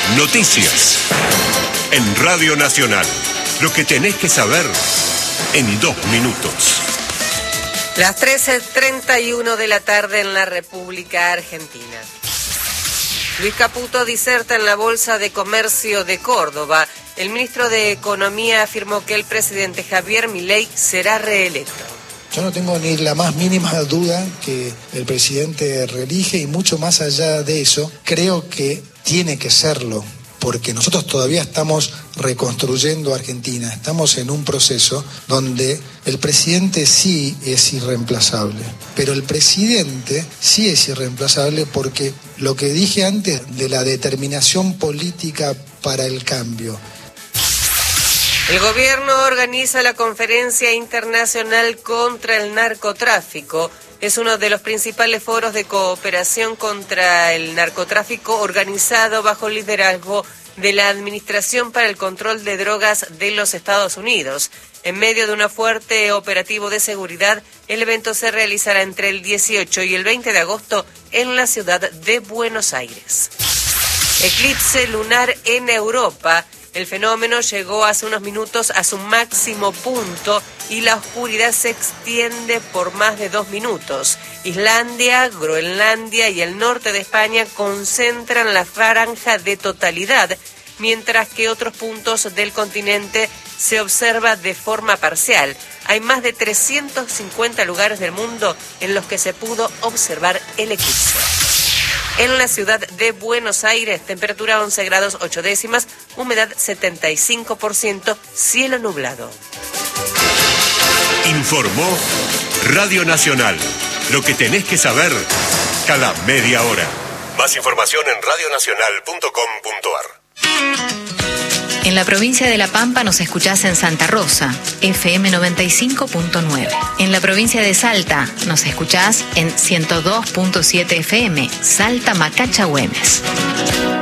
Noticias. En Radio Nacional. Lo que tenés que saber en 2 minutos. Las 13:31 de la tarde en la República Argentina. Luis Caputo diserta en la Bolsa de Comercio de Córdoba. El ministro de Economía afirmó que el presidente Javier Milei será reelecto. Yo no tengo ni la más mínima duda que el presidente reelige, y mucho más allá de eso, creo que tiene que serlo, porque nosotros todavía estamos reconstruyendo Argentina, estamos en un proceso donde el presidente sí es irreemplazable, pero el presidente sí es irreemplazable porque lo que dije antes de la determinación política para el cambio. El gobierno organiza la Conferencia Internacional contra el Narcotráfico. Es uno de los principales foros de cooperación contra el narcotráfico organizado bajo el liderazgo de la Administración para el Control de Drogas de los Estados Unidos. En medio de un fuerte operativo de seguridad, el evento se realizará entre el 18 y el 20 de agosto en la ciudad de Buenos Aires. Eclipse lunar en Europa. El fenómeno llegó hace unos minutos a su máximo punto y la oscuridad se extiende por más de 2 minutos. Islandia, Groenlandia y el norte de España concentran la franja de totalidad, mientras que otros puntos del continente se observa de forma parcial. Hay más de 350 lugares del mundo en los que se pudo observar el eclipse. En la ciudad de Buenos Aires, temperatura 11 grados 8 décimas, humedad 75%, cielo nublado. Informó Radio Nacional. Lo que tenés que saber cada media hora. Más información en radionacional.com.ar. En la provincia de La Pampa nos escuchás en Santa Rosa, FM 95.9. En la provincia de Salta nos escuchás en 102.7 FM, Salta Macacha Güemes.